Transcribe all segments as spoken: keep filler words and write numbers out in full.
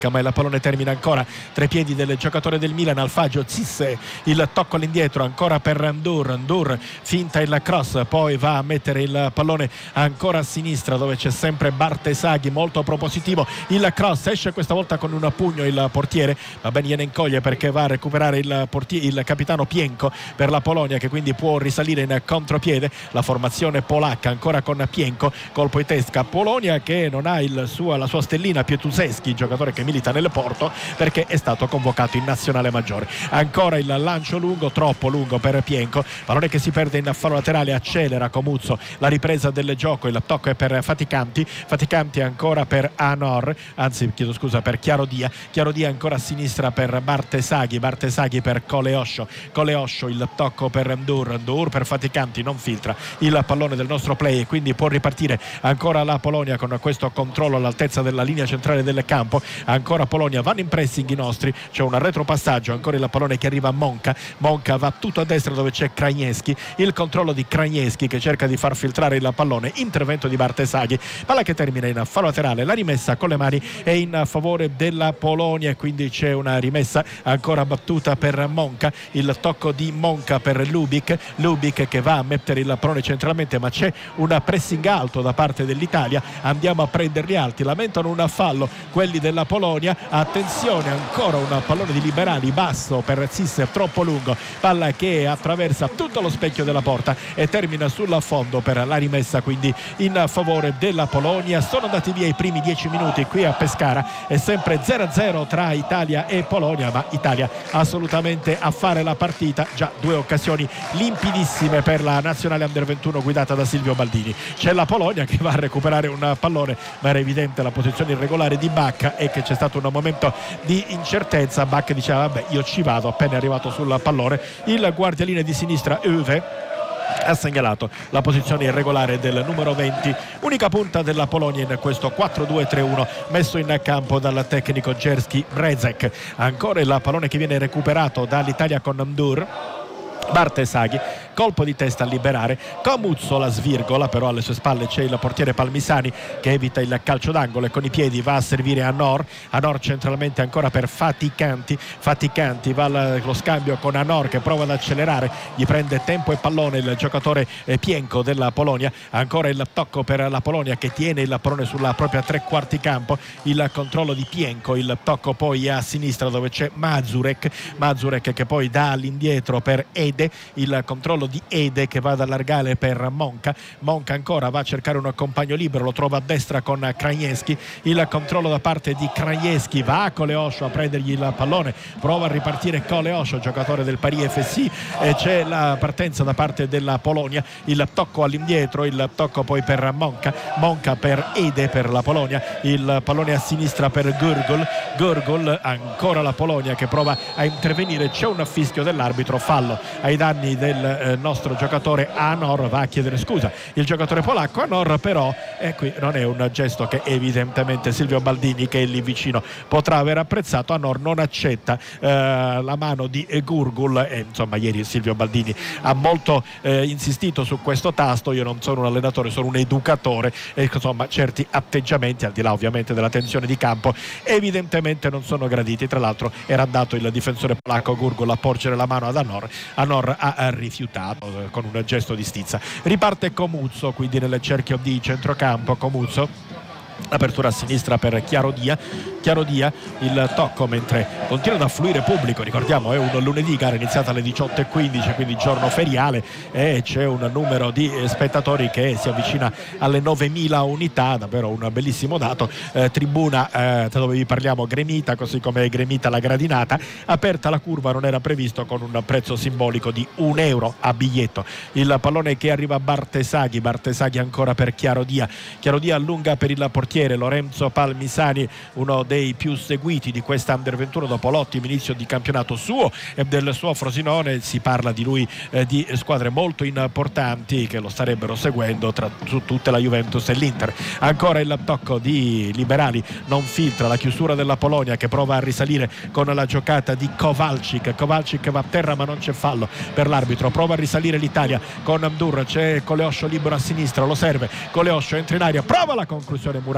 ma il pallone termina ancora tra i piedi del giocatore del Milan, Alfagio Zisse, il tocco all'indietro ancora per Ndur, Ndur finta il cross, poi va a mettere il pallone ancora a sinistra dove c'è sempre Bartesaghi, molto propositivo, il cross esce questa volta con un pugno il portiere, va bene Janenkoglie perché va a recuperare il, portiere, il capitano Pienko per la Polonia, che quindi può risalire in contropiede. La formazione polacca ancora con Pienko, colpo di testa, Polonia che non ha il suo, la sua stellina Pietuseschi, giocatore che milita nel Porto perché è stato convocato in nazionale maggiore. Ancora il lancio lungo, troppo lungo per Pienko, pallone che si perde in fallo laterale, accelera Comuzzo, la ripresa del gioco, il tocco è per Faticanti, Faticanti ancora per Anor, anzi chiedo scusa per Chiarodia, Chiarodia ancora a sinistra per Bartesaghi, Bartesaghi per Coleoscio, Coleoscio il tocco per Ndur, Ndur per Faticanti, non filtra il pallone del nostro play e quindi può ripartire ancora la Polonia con questo controllo all'altezza della linea centrale del campo. Ancora Polonia, vanno in pressing i nostri, c'è un retropassaggio, ancora il pallone che arriva a Monca, Monca va tutto a destra dove c'è Krajewski, il controllo di Krajewski che cerca di far filtrare il pallone, intervento di Bartesaghi, palla che termina in fallo laterale, la rimessa con le mani è in favore della Polonia e quindi c'è una rimessa ancora battuta per Monca, il tocco di Monca per Lubik, Lubik che va a mettere il pallone centralmente ma c'è un pressing alto da parte dell'Italia, andiamo a prenderli alti, lamentano un fallo quelli della Polonia, attenzione ancora un pallone di Liberali basso per Zisse, troppo lungo, palla che attraversa tutto lo specchio della porta e termina sul fondo per la rimessa quindi in favore della Polonia. Sono andati via i primi dieci minuti qui a Pescara, è sempre zero a zero tra Italia e Polonia, ma Italia assolutamente a fare la partita, già due occasioni limpidissime per la nazionale under ventuno guidata da Silvio Baldini. C'è la Polonia che va a recuperare un pallone ma era evidente la posizione irregolare di Bacca e che c'è stato un momento di incertezza. Bacca diceva vabbè io ci vado, appena è arrivato sul pallone il guardialine di sinistra Uwe ha segnalato la posizione irregolare del numero venti, unica punta della Polonia in questo quattro due tre uno messo in campo dal tecnico Jerzy Brezek. Ancora il pallone che viene recuperato dall'Italia con Ndur, Bartesaghi, colpo di testa a liberare, Comuzzo la svirgola, però alle sue spalle c'è il portiere Palmisani che evita il calcio d'angolo e con i piedi va a servire Anor, Anor centralmente ancora per Faticanti, Faticanti va allo scambio con Anor che prova ad accelerare, gli prende tempo e pallone il giocatore Pienko della Polonia, ancora il tocco per la Polonia che tiene il pallone sulla propria tre quarti campo, il controllo di Pienko, il tocco poi a sinistra dove c'è Mazurek, Mazurek che poi dà all'indietro per Ede, il controllo di Ede che va ad allargare per Monca, Monca ancora va a cercare un compagno libero, lo trova a destra con Krajewski, il controllo da parte di Krajewski, va a Coleoscio a prendergli il pallone, prova a ripartire Coleoscio, giocatore del Paris F C, e c'è la partenza da parte della Polonia, il tocco all'indietro, il tocco poi per Monca, Monca per Ede per la Polonia, il pallone a sinistra per Gurgol, Gurgol ancora la Polonia che prova a intervenire, c'è un fischio dell'arbitro, fallo ai danni del eh, nostro giocatore Anor, va a chiedere scusa il giocatore polacco Anor, però eh, qui non è un gesto che evidentemente Silvio Baldini, che è lì vicino, potrà aver apprezzato. Anor non accetta eh, la mano di Gurgul e insomma ieri Silvio Baldini ha molto eh, insistito su questo tasto, io non sono un allenatore, sono un educatore e insomma certi atteggiamenti, al di là ovviamente della tensione di campo, evidentemente non sono graditi. Tra l'altro era andato il difensore polacco Gurgul a porgere la mano ad Anor, Anor ha rifiutato con un gesto di stizza. Riparte Comuzzo quindi nel cerchio di centrocampo, Comuzzo apertura a sinistra per Chiarodia, Chiarodia il tocco mentre continua ad affluire pubblico, ricordiamo è un lunedì, gara iniziata alle diciotto e quindici, quindi giorno feriale, e c'è un numero di spettatori che si avvicina alle novemila unità, davvero un bellissimo dato. eh, tribuna eh, dove vi parliamo gremita, così come è gremita la gradinata, aperta la curva, non era previsto, con un prezzo simbolico di un euro a biglietto. Il pallone che arriva a Bartesaghi, Bartesaghi ancora per Chiarodia, Chiarodia allunga per il portiere Lorenzo Palmisani, uno dei più seguiti di questa under ventuno dopo l'ottimo inizio di campionato suo e del suo Frosinone. Si parla di lui, eh, di squadre molto importanti che lo starebbero seguendo, tra su tutte la Juventus e l'Inter. Ancora il tocco di Liberali, non filtra, la chiusura della Polonia che prova a risalire con la giocata di Kowalczyk, Kowalczyk va a terra ma non c'è fallo per l'arbitro, prova a risalire l'Italia con Ndur, c'è Coleoscio libero a sinistra, lo serve Coleoscio, entra in aria, prova la conclusione Murata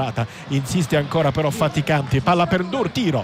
entrata, insiste ancora però Faticanti, palla per Ndur, tiro